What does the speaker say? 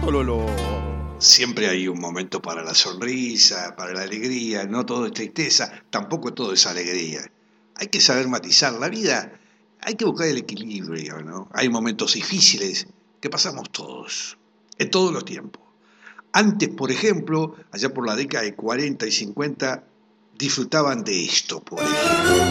Cololo. Siempre hay un momento para la sonrisa, para la alegría, no todo es tristeza, tampoco todo es alegría. Hay que saber matizar la vida, hay que buscar el equilibrio, ¿no? Hay momentos difíciles que pasamos todos, en todos los tiempos. Antes, por ejemplo, allá por la década de 40 y 50, disfrutaban de esto, por ejemplo.